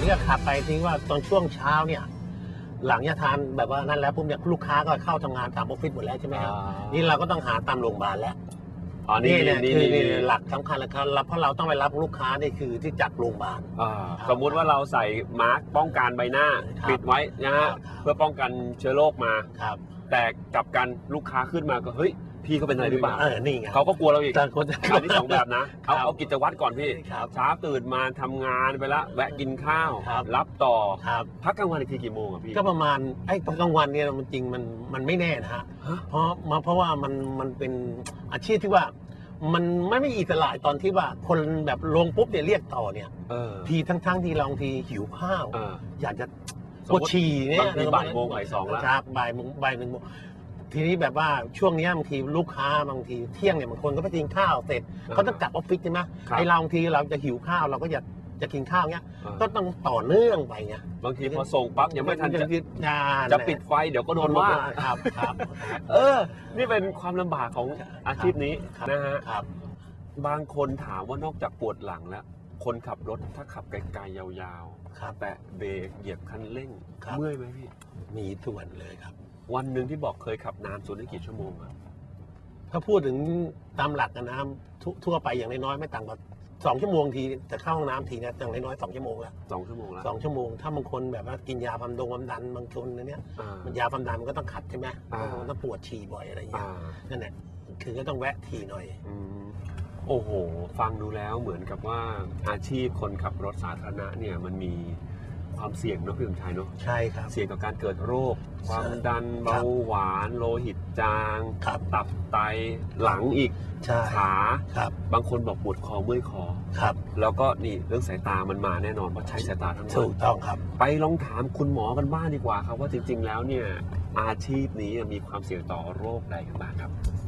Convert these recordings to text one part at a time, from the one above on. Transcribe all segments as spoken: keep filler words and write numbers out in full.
นี่ก็ขับไปทิ้งว่าตอนช่วงเช้าเนี่ยหลังจากทานแบบว่านั่นแล้วปุ๊บเนี่ยลูกค้าก็เข้าทำงานตามออฟฟิศหมดแล้วใช่ไหมครับนี่เราก็ต้องหาตามโรงพยาบาลแล้วอ๋อนี่เนี่ยคือหลักสำคัญเลยครับเพราะเราต้องไปรับลูกค้านี่คือที่จากโรงพยาบาลสมมุติว่าเราใส่มาร์กป้องกันใบหน้าปิดไว้นะฮะเพื่อป้องกันเชื้อโรคมาแต่กลับกันลูกค้าขึ้นมาก็เฮ้ยพี่เขาเป็นอะไรหรือเปล่าเออนี่ไงเขาก็กลัวเราอีกอันที่สองแบบนะเอาเอากิจวัตรก่อนพี่เช้าตื่นมาทำงานไปละแวะกินข้าวรับต่อพักกลางวันอีกทีกี่โมงอ่ะพี่ก็ประมาณไอ้ตอนกลางวันเนี่ยมันจริงมันมันไม่แน่นะฮะเพราะมาเพราะว่ามันมันเป็นอาชีพที่ว่ามันไม่ไม่อิสระตอนที่ว่าคนแบบลงปุ๊บเนี่ยเรียกต่อเนี่ยทีทั้งๆที่เราบางทีหิวข้าวอยากจะปวดฉี่เนี่ยบ่ายโมงบ่ายสองแล้วครับบ่ายโมงบ่ายหนึ่งโมงทีนี้แบบว่าช่วงนี้บางทีลูกค้าบางทีเที่ยงเนี่ยบางคนก็ไปกินข้าวเสร็จเขาต้องกลับออฟฟิศใช่ไหมไอ้เราบางทีเราจะหิวข้าวเราก็อยากจะกินข้าวเงี้ยก็ต้องต่อเนื่องไปไงบางทีพอส่งปั๊บยังไม่ทันจะจะปิดไฟเดี๋ยวก็โดนว่าครับครับเออนี่เป็นความลำบากของอาชีพนี้นะฮะบางคนถามว่านอกจากปวดหลังแล้วคนขับรถถ้าขับไกลๆยาวๆแต่เบรกเหยียบคันเร่งเมื่อยไหมพี่มีส่วนเลยครับวันหนึ่งที่บอกเคยขับนานสุดได้กี่ชั่วโมงอะถ้าพูดถึงตามหลักนะทั่วไปอย่างน้อยๆไม่ต่างกว่าสองชั่วโมงทีจะเข้าห้องน้ำทีนะอย่างน้อยๆสองชั่วโมงละสองชั่วโมงละสองชั่วโมงถ้าบางคนแบบว่ากินยาความดงความดันบางคนเนี้ยมันยาความดันมันก็ต้องขัดใช่ไหมมันต้องปวดฉี่บ่อยอะไรอย่างเงี้ยนั่นแหละคือก็ต้องแวะทีหน่อยโอ้โหฟังดูแล้วเหมือนกับว่าอาชีพคนขับรถสาธารณะเนี่ยมันมีความเสี่ยงเนาะพี่สมชายเนาะใช่ครับเสี่ยงต่อการเกิดโรคความดันเบาหวานโลหิตจางตับไตหลังอีกขาบางคนบอกปวดคอเมื่อยคอแล้วก็นี่เรื่องสายตามันมาแน่นอนเพราะใช้สายตาทั้งหมดถูกต้องครับไปลองถามคุณหมอกันบ้างดีกว่าครับว่าจริงๆแล้วเนี่ยอาชีพนี้มีความเสี่ยงต่อโรคใดกันบ้างครับ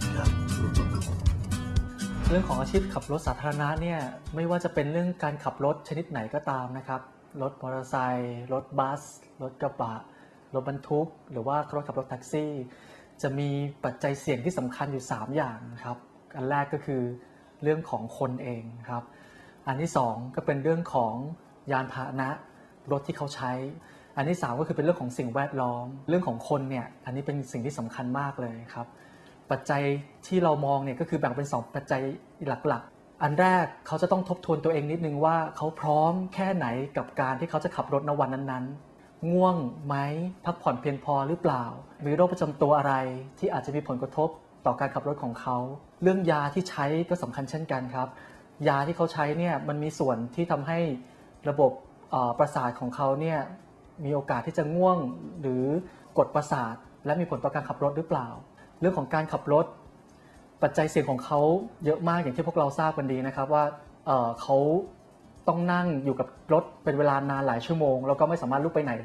เรื่องของอาชีพขับรถสาธารณะเนี่ยไม่ว่าจะเป็นเรื่องการขับรถชนิดไหนก็ตามนะครับรถมอเตอร์ไซค์รถบัสรถกระบะรถบรรทุกหรือว่ารถขับรถแท็กซี่จะมีปัจจัยเสี่ยงที่สำคัญอยู่สามอย่างครับอันแรกก็คือเรื่องของคนเองครับอันที่สองก็เป็นเรื่องของยานพาหนะรถที่เขาใช้อันที่สามก็คือเป็นเรื่องของสิ่งแวดล้อมเรื่องของคนเนี่ยอันนี้เป็นสิ่งที่สำคัญมากเลยครับปัจจัยที่เรามองเนี่ยก็คือแบ่งเป็นสองปัจจัยหลักๆอันแรกเขาจะต้องทบทวนตัวเองนิดนึงว่าเขาพร้อมแค่ไหนกับการที่เขาจะขับรถในวันนั้นๆง่วงไหมพักผ่อนเพียงพอหรือเปล่ามีโรคประจำตัวอะไรที่อาจจะมีผลกระทบต่อการขับรถของเขาเรื่องยาที่ใช้ก็สำคัญเช่นกันครับยาที่เขาใช้เนี่ยมันมีส่วนที่ทำให้ระบบประสาทของเขาเนี่ยมีโอกาสที่จะง่วงหรือกดประสาทและมีผลต่อการขับรถหรือเปล่าเรื่องของการขับรถปัจจัยเสี่ยงของเขาเยอะมากอย่างที่พวกเราทราบกันดีนะครับว่า เอ่อ เขาต้องนั่งอยู่กับรถเป็นเวลานานหลายชั่วโมงแล้วก็ไม่สามารถลุกไปไหน